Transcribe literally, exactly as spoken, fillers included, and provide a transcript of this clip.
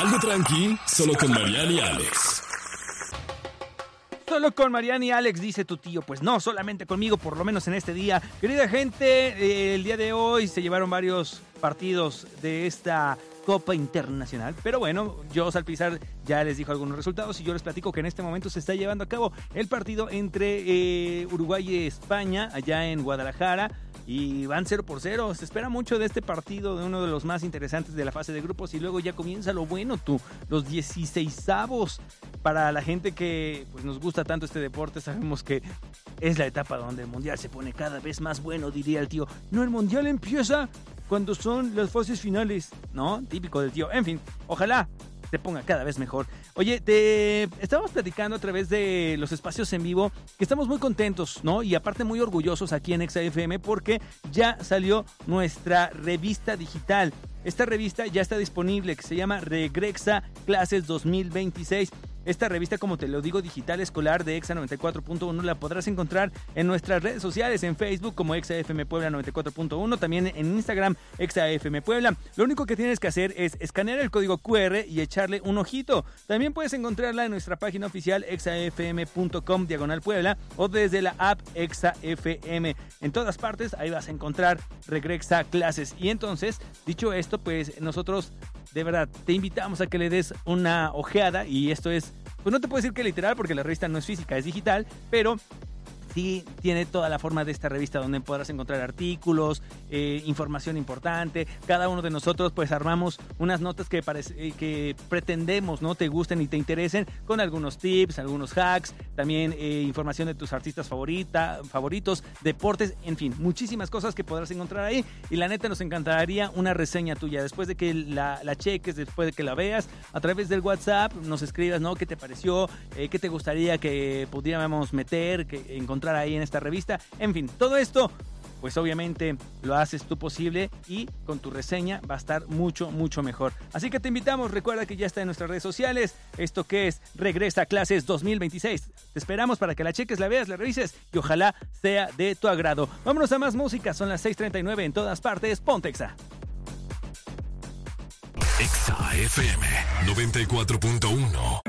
Algo tranqui, solo con Mariana y Alex. Solo con Mariana y Alex, dice tu tío. Pues no, solamente conmigo, por lo menos en este día. Querida gente, eh, el día de hoy se llevaron varios partidos de esta Copa Internacional. Pero bueno, yo, Salpizar, ya les dijo algunos resultados y yo les platico que en este momento se está llevando a cabo el partido entre eh, Uruguay y España, allá en Guadalajara. Y van cero por cero. Se espera mucho de este partido, de uno de los más interesantes de la fase de grupos. Y luego ya comienza lo bueno, tú. Los dieciseisavos. Para la gente que pues, nos gusta tanto este deporte, sabemos que es la etapa donde el mundial se pone cada vez más bueno, diría el tío. No, el mundial empieza cuando son las fases finales, ¿no? Típico del tío. En fin, ojalá se ponga cada vez mejor. Oye, te estábamos platicando a través de los espacios en vivo que estamos muy contentos, ¿no? Y aparte muy orgullosos aquí en Exa F M porque ya salió nuestra revista digital. Esta revista ya está disponible, que se llama Regrexa Clases dos mil veintiséis. Esta revista, como te lo digo, digital escolar de Exa noventa y cuatro punto uno, la podrás encontrar en nuestras redes sociales, en Facebook como Exa F M Puebla noventa y cuatro punto uno, también en Instagram Exa F M Puebla. Lo único que tienes que hacer es escanear el código cu erre y echarle un ojito. También puedes encontrarla en nuestra página oficial exafm punto com diagonal Puebla o desde la app Exa F M. En todas partes ahí vas a encontrar Regrexa Clases. Y entonces, dicho esto, pues nosotros de verdad te invitamos a que le des una ojeada, y esto es, pues no te puedo decir que literal porque la revista no es física, es digital, pero sí tiene toda la forma de esta revista donde podrás encontrar artículos, eh, información importante. Cada uno de nosotros pues armamos unas notas que, parece, eh, que pretendemos no te gusten y te interesen, con algunos tips, algunos hacks, también eh, información de tus artistas favorita, favoritos, deportes, en fin, muchísimas cosas que podrás encontrar ahí. Y la neta nos encantaría una reseña tuya después de que la, la cheques, después de que la veas, a través del WhatsApp nos escribas, ¿no? ¿Qué te pareció? Eh, ¿Qué te gustaría que pudiéramos meter, que encontrar ahí en esta revista? En fin, todo esto pues obviamente lo haces tú posible y con tu reseña va a estar mucho, mucho mejor. Así que te invitamos, recuerda que ya está en nuestras redes sociales, esto que es Regresa Clases dos mil veintiséis. Te esperamos para que la cheques, la veas, la revises y ojalá sea de tu agrado. Vámonos a más música, son las seis treinta y nueve en todas partes, ponte Exa. Exa F M noventa y cuatro punto uno.